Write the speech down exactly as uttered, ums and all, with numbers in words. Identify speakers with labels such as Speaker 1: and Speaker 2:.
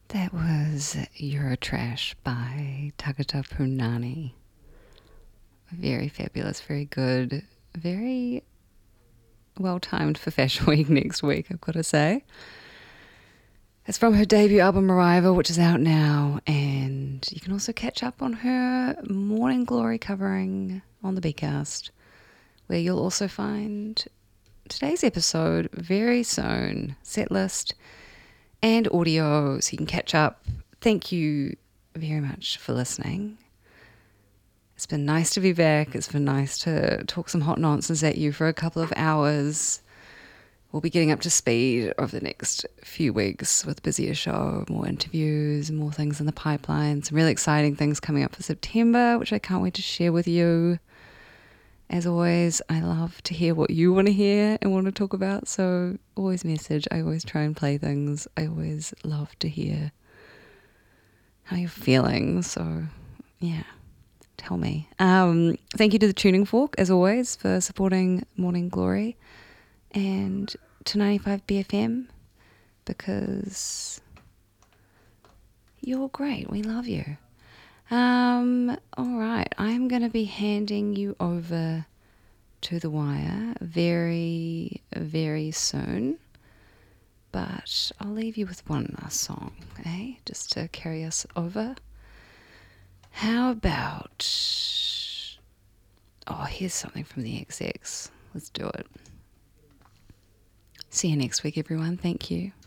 Speaker 1: That was Eurotrash by Takata Punani. Very fabulous, very good, very well timed for Fashion Week next week, I've got to say. It's from her debut album Arrival, which is out now, and you can also catch up on her Morning Glory covering on the Bcast, where you'll also find today's episode very soon, set list and audio, so you can catch up. Thank you very much for listening. It's been nice to be back. It's been nice to talk some hot nonsense at you for a couple of hours. We'll be getting up to speed over the next few weeks with a busier show, more interviews, more things in the pipeline, some really exciting things coming up for September, which I can't wait to share with you. As always, I love to hear what you want to hear and want to talk about, so always message. I always try and play things. I always love to hear how you're feeling, so yeah, tell me. Um, thank you to the Tuning Fork, as always, for supporting Morning Glory, and to ninety-five B F M, because you're great. We love you. Um, all right, I'm going to be handing you over to the wire very, very soon. But I'll leave you with one last song, eh? Just to carry us over. How about... Oh, here's something from the X X. Let's do it. See you next week, everyone. Thank you.